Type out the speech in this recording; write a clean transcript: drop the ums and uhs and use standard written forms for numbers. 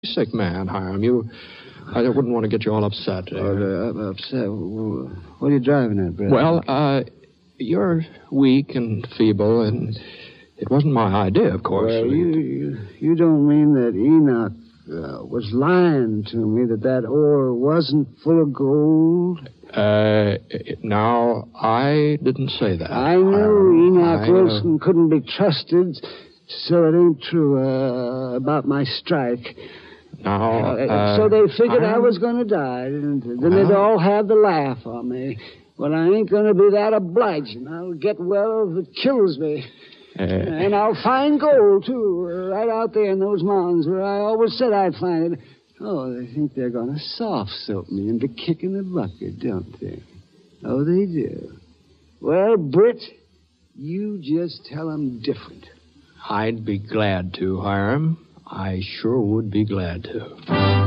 sick man, Hiram. I wouldn't want to get you all upset. Upset? What are you driving at, Brett? Well, you're weak and feeble, and it wasn't my idea, of course. Well, you don't mean that Enoch was lying to me, that ore wasn't full of gold? Now, I didn't say that. I know Enoch Wilson couldn't be trusted, so it ain't true about my strike. Now, so they figured I was going to die, and then they'd all have the laugh on me. Well, I ain't going to be that obliging. I'll get well if it kills me. And I'll find gold, too, right out there in those mountains where I always said I'd find it. Oh, they think they're going to soft-soap me into kicking the bucket, don't they? Oh, they do. Well, Britt, you just tell them different. I'd be glad to, Hiram. I sure would be glad to.